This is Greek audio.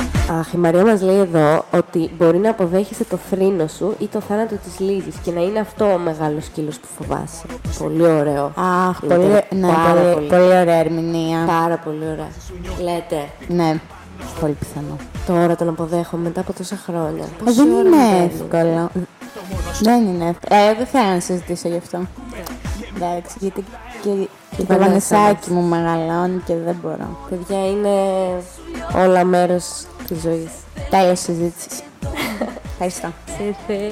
Αχ, η Μαρία μας λέει εδώ ότι μπορεί να αποδέχεσαι το θρήνο σου ή το θάνατο της Λίζης και να είναι αυτό ο μεγάλος σκύλος που φοβάσαι. Πολύ ωραίο. Αχ, πολύ ωραία ερμηνεία. Πάρα πολύ ωραία. Λέτε. Ναι, πολύ πιθανό. Τώρα τον αποδέχομαι μετά από τόσα χρόνια. Δεν είναι εύκολο. Δεν είναι εύκολο. Δεν θέλω να συζητήσω γι' αυτό. Εντάξει, γιατί και το Βανεσάκι μου μεγαλώνει και δεν μπορώ. Παιδιά, είναι όλα μέρος της ζωής. Τέλος συζήτησης. Ευχαριστώ.